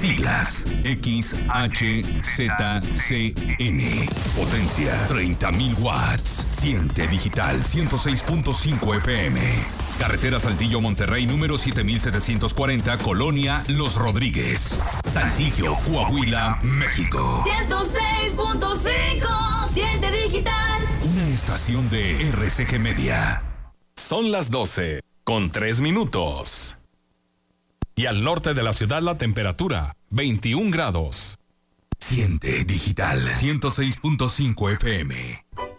Siglas XHZCN. Potencia 30.000 watts. Siente digital 106.5 FM. Carretera Saltillo Monterrey número 7740, Colonia Los Rodríguez, Saltillo, Coahuila, México. 106.5, siente digital. Una estación de RCG Media. Son las 12 con 3 minutos. Y al norte de la ciudad la temperatura 21 grados. Siente digital 106.5 FM.